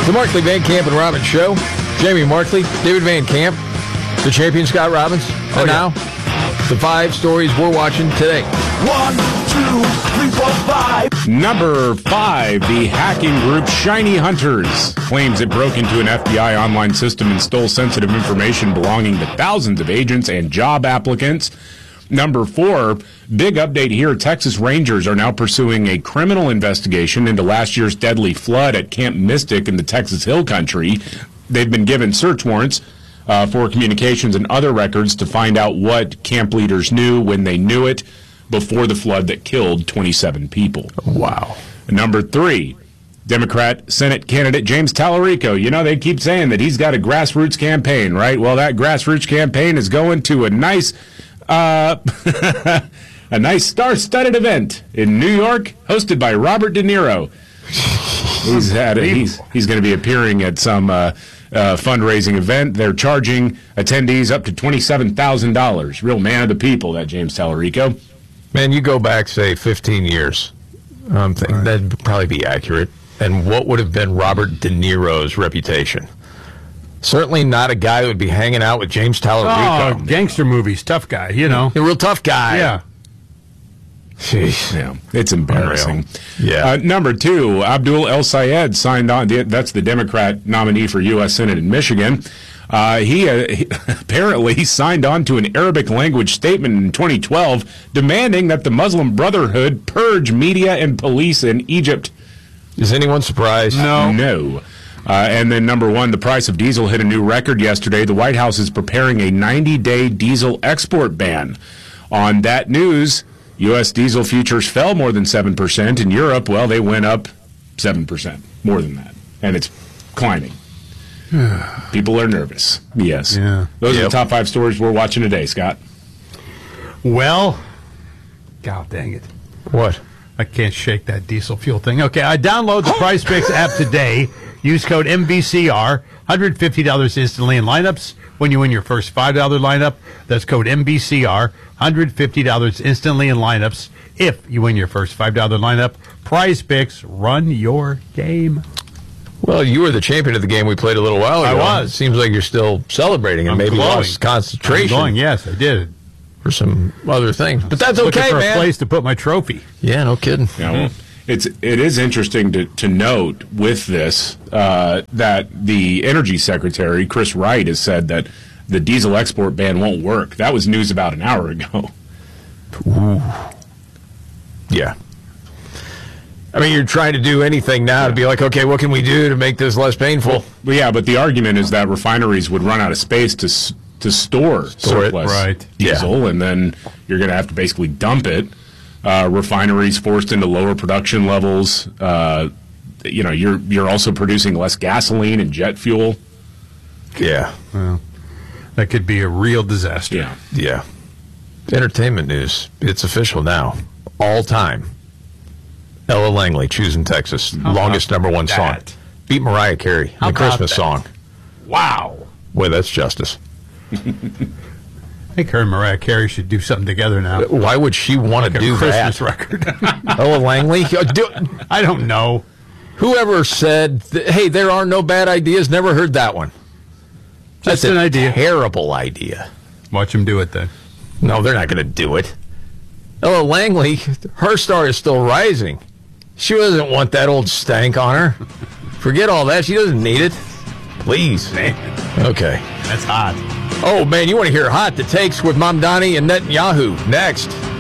The Markley, Van Camp, and Robbins Show. Jamie Markley, David Van Camp, the champion Scott Robbins. And now, the 5 stories we're watching today. 1, 2, 3, 4, 5. Number 5, the hacking group Shiny Hunters claims it broke into an FBI online system and stole sensitive information belonging to thousands of agents and job applicants. Number 4, big update here. Texas Rangers are now pursuing a criminal investigation into last year's deadly flood at Camp Mystic in the Texas Hill Country. They've been given search warrants for communications and other records to find out what camp leaders knew when they knew it before the flood that killed 27 people. Wow. Number 3, Democrat Senate candidate James Tallarico. You know, they keep saying that he's got a grassroots campaign, right? Well, that grassroots campaign is going to a nice star-studded event in New York, hosted by Robert De Niro. He's going to be appearing at some fundraising event. They're charging attendees up to $27,000. Real man of the people, that James Tallarico. Man, you go back, say, 15 years. That'd probably be accurate. And what would have been Robert De Niro's reputation? Certainly not a guy that would be hanging out with James Tallarico. Oh, gangster movies, tough guy, you know. A real tough guy. Yeah. Jeez. Yeah, it's embarrassing. Unreal. Yeah. Number 2, Abdul El Sayed signed on. That's the Democrat nominee for U.S. Senate in Michigan. He apparently signed on to an Arabic language statement in 2012 demanding that the Muslim Brotherhood purge media and police in Egypt. Is anyone surprised? No. And then number 1, the price of diesel hit a new record yesterday. The White House is preparing a 90-day diesel export ban. On that news, U.S. diesel futures fell more than 7%. In Europe, well, they went up 7%, more than that. And it's climbing. People are nervous. Yes. Yeah. Those are the top 5 stories we're watching today, Scott. Well, God dang it. What? I can't shake that diesel fuel thing. Okay, I download the Price Picks app today. Use code MVCR, $150 instantly in lineups when you win your first $5 lineup. That's code MVCR, $150 instantly in lineups if you win your first $5 lineup. Prize Picks, run your game. Well, you were the champion of the game we played a little while ago. I was. Seems like you're still celebrating and I'm maybe glowing. lost concentration. I'm going, yes, I did. For some other things. But that's Looking okay, for man. a place to put my trophy. Yeah, no kidding. Yeah, well, it is interesting to note with this that the Energy Secretary, Chris Wright, has said that the diesel export ban won't work. That was news about an hour ago. Ooh. Yeah. I mean, you're trying to do anything now to be like, okay, what can we do to make this less painful? Well, yeah, but the argument is that refineries would run out of space to store surplus diesel, and then you're going to have to basically dump it. Refineries forced into lower production levels. You're also producing less gasoline and jet fuel. Yeah. Well, that could be a real disaster. Yeah. Yeah. Entertainment news. It's official now. All time. Ella Langley, Choosing Texas. Longest number 1 song. that? Beat Mariah Carey, How the Christmas about song. Wow. Boy, that's justice. I think her and Mariah Carey should do something together now. Why would she want to do a Christmas that? record. Ella Langley? I don't know. Whoever said, hey, there are no bad ideas, never heard that one. Just That's an idea. Terrible idea. Watch them do it then. No, they're not going to do it. Ella Langley, her star is still rising. She doesn't want that old stank on her. Forget all that. She doesn't need it. Please. Man, Okay. that's hot. Oh, man, you want to hear Hot the Takes with Mamdani and Netanyahu next.